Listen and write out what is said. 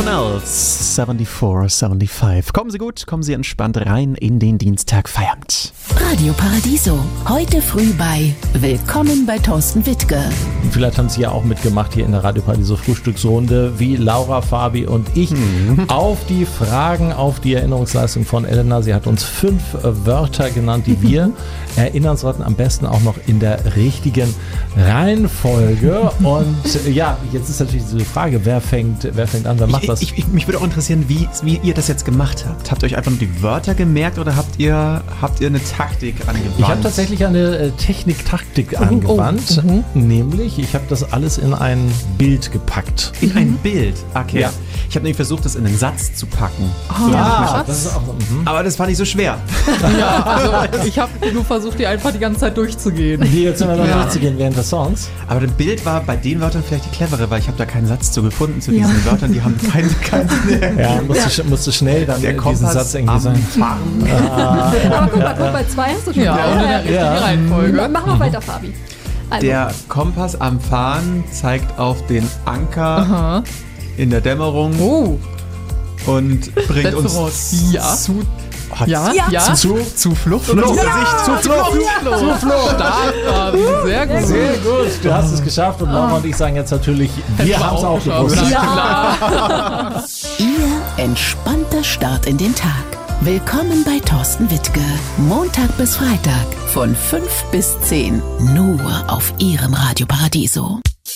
Chanel's 7475. Kommen Sie gut, kommen Sie entspannt rein in den Dienstag Feierabend. Radio Paradiso. Heute früh bei Willkommen bei Thorsten Wittke. Vielleicht haben Sie ja auch mitgemacht hier in der Radio Paradiso Frühstücksrunde, wie Laura, Fabi und ich, auf die Fragen, auf die Erinnerungsleistung von Elena. Sie hat uns 5 Wörter genannt, die wir erinnern sollten, am besten auch noch in der richtigen Reihenfolge. Und ja, jetzt ist natürlich diese Frage, wer fängt an, wer macht das? Mich würde auch interessieren, wie ihr das jetzt gemacht habt. Habt ihr euch einfach nur die Wörter gemerkt oder habt ihr eine Taktik angewandt? Ich habe tatsächlich eine Technik-Taktik angewandt, nämlich ich habe das alles in ein Bild gepackt. In ein Bild? Okay. Ja. Ich habe nämlich versucht, das in einen Satz zu packen. Das ist auch Aber das fand ich so schwer. Ja, also ich habe nur versucht, die einfach die ganze Zeit durchzugehen. Die jetzt immer noch durchzugehen während des Songs. Aber das Bild war bei den Wörtern vielleicht die clevere, weil ich habe da keinen Satz zu gefunden zu diesen Wörtern, die haben keinen Sinn. Ja, musste schnell dann Der diesen Kompass Satz irgendwie sagen. Aber guck mal, bei 2 hast du schon. Ja, und in der richtigen Reihenfolge. Mach mal weiter, Fabi. Also, Der Kompass am Fahren zeigt auf den Anker in der Dämmerung und bringt Letzte uns Wort. Ja. zu Flucht oder Zu Flucht. Stark, Fabi. Sehr gut. Sehr gut, du hast es geschafft und Laura und ich sagen jetzt natürlich, wir haben es auch gewusst. Ja. Ihr entspannter Start in den Tag. Willkommen bei Thorsten Wittke. Montag bis Freitag von 5 bis 10. Nur auf Ihrem Radio Paradiso.